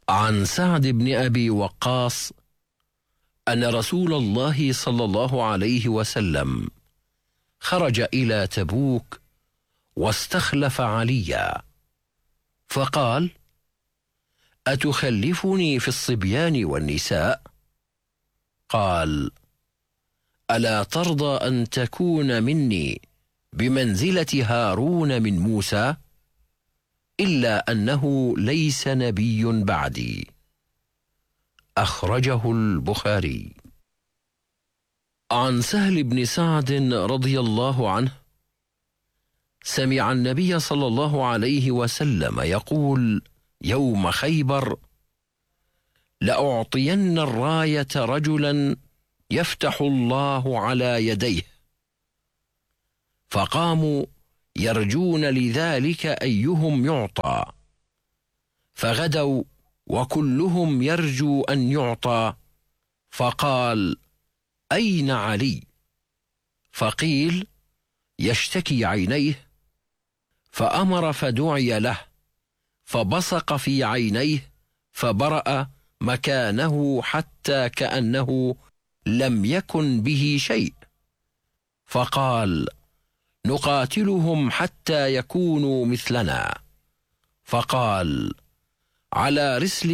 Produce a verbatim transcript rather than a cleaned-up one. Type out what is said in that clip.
عن سعد بن أبي وقاص أن رسول الله صلى الله عليه وسلم خرج إلى تبوك واستخلف عليا، فقال: أتخلفني في الصبيان والنساء؟ قال: ألا ترضى أن تكون مني بمنزلة هارون من موسى؟ إلا أنه ليس نبي بعدي. أخرجه البخاري. عن سهل بن سعد رضي الله عنه سمع النبي صلى الله عليه وسلم يقول يوم خيبر: لأعطين الراية رجلا يفتح الله على يديه. فقاموا يرجون لذلك أيهم يعطى، فغدوا وكلهم يرجو أن يعطى، فقال: أين علي؟ فقيل: يشتكي عينيه. فأمر فدعي له، فبصق في عينيه فبرأ مكانه حتى كأنه لم يكن به شيء. فقال: نقاتلهم حتى يكونوا مثلنا. فقال: على رسل